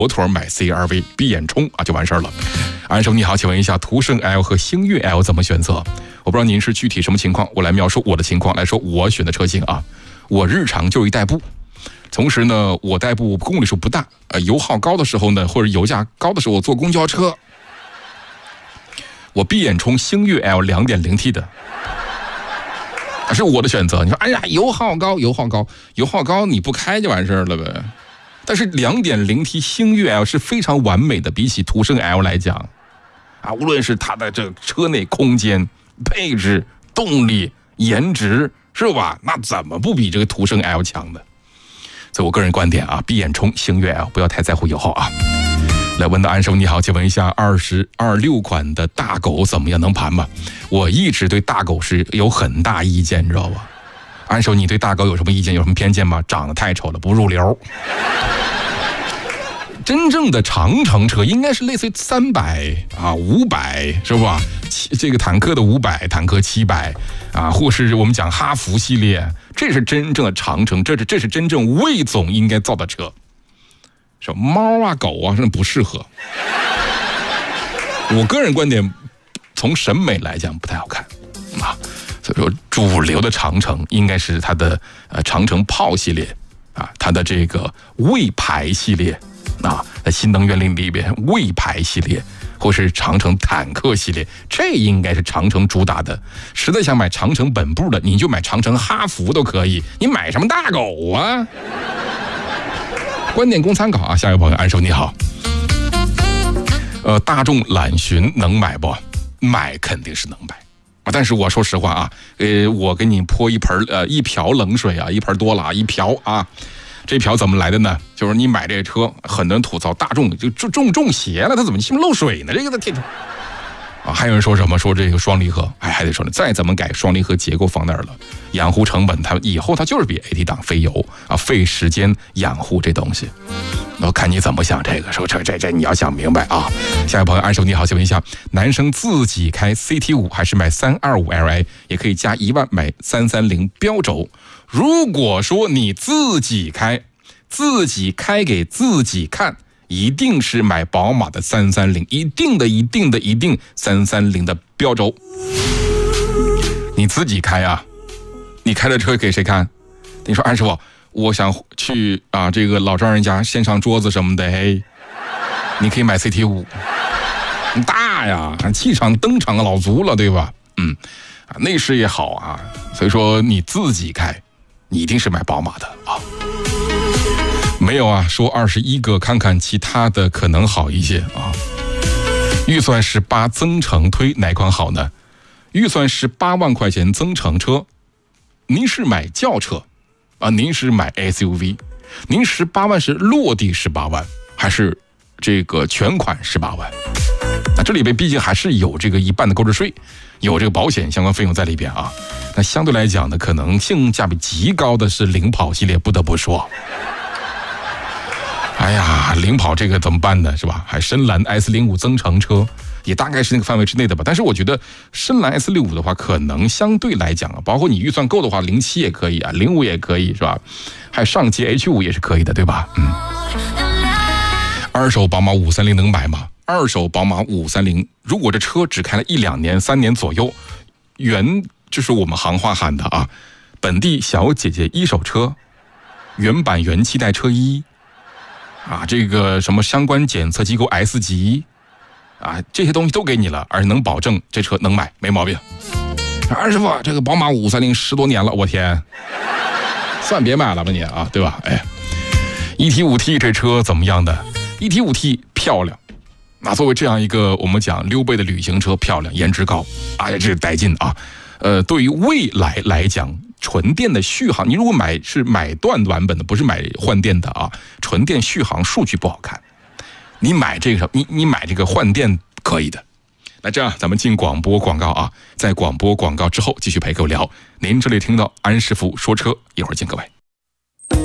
摩托买 CR-V 闭眼冲啊就完事儿了。安生你好，请问一下途胜 L 和星越 L 怎么选择？我不知道您是具体什么情况，我来描述我的情况来说我选的车型啊。我日常就是一代步，同时呢我代步公里数不大，油耗高的时候呢或者油价高的时候我坐公交车，我闭眼冲星越 L 2.0T 的。是我的选择。你说哎呀油耗高你不开就完事儿了呗。但是 2.0T 星越 L 是非常完美的，比起途胜 L 来讲啊，无论是它的这车内空间、配置、动力、颜值，是吧？那怎么不比这个途胜 L 强的？所以我个人观点啊，闭眼冲星越 L， 不要太在乎油耗啊。来问到安生你好，请问一下2026款的大狗怎么样，能盘吗？我一直对大狗是有很大意见，你知道吧？安生，你对大狗有什么意见？有什么偏见吗？长得太丑了，不入流。真正的长城车应该是类似于300啊、500，是吧？这个坦克的500，坦克700啊，或是我们讲哈弗系列，这是真正的长城，这是真正魏总应该造的车。什么猫啊、狗啊，那不适合。我个人观点，从审美来讲不太好看啊。所以说，主流的长城应该是它的长城炮系列啊，它的这个魏牌系列啊，在新能源里边魏牌系列，或是长城坦克系列，这应该是长城主打的。实在想买长城本部的，你就买长城哈弗都可以，你买什么大狗啊？观点供参考啊。下一位朋友安生你好，大众揽巡能买不？买肯定是能买啊，但是我说实话啊，我给你泼一瓢冷水啊，一盆多了啊，一瓢啊。这瓢怎么来的呢？就是你买这车，很多人吐槽大众就中邪了，它怎么漏水呢？这个的天啊！还有人说什么说这个双离合，还得说呢，再怎么改双离合结构放那儿了，养护成本它以后它就是比 AT 档费油啊，费时间养护这东西。我看你怎么想这个，说这你要想明白啊。下一位朋友安生你好，请问一下，男生自己开 CT5 还是买325Li， 也可以加1万买330标轴。如果说你自己开给自己看，一定是买宝马的330，一定330的标轴。你自己开啊，你开的车给谁看？你说安师傅，我想去啊这个老丈人家先上桌子什么的，你可以买 CT5， 大呀，气场登场老足了，对吧？内饰也好啊，所以说你自己开，你一定是买宝马的啊。没有啊，说21个，看看其他的可能好一些啊。预算18增程推哪款好呢？预算18万块钱增程车，您是买轿车啊？您是买 SUV？ 您18万是落地18万，还是这个全款18万？那这里边毕竟还是有这个1半的购置税，有这个保险相关费用在里边啊。那相对来讲呢，可能性价比极高的是领跑系列，不得不说。哎呀，领跑这个怎么办呢？是吧？还深蓝 S05 增程车也大概是那个范围之内的吧。但是我觉得深蓝 S65 的话，可能相对来讲啊，包括你预算够的话，07也可以啊，05也可以，是吧？还有上汽 H5 也是可以的，对吧？二手宝马530能买吗？二手宝马530，如果这车只开了1-2年、3年左右，就是我们行话喊的啊，本地小姐姐一手车，原版原漆带车衣。啊，这个什么相关检测机构 S 级啊，这些东西都给你了，而且能保证这车能买，没毛病。二师傅，这个宝马530 10多年了，我天，算别买了吧你啊，对吧？1.5T 这车怎么样的？ 1.5T 漂亮，那作为这样一个我们讲溜背的旅行车，漂亮，颜值高，哎呀，这带劲啊！对于未来来讲，纯电的续航，你如果是买断版本的，不是买换电的啊，纯电续航数据不好看。你买这个，你买这个换电可以的。那这样咱们进广播广告啊，在广播广告之后继续陪各位聊。您这里听到安师傅说车，一会儿见各位。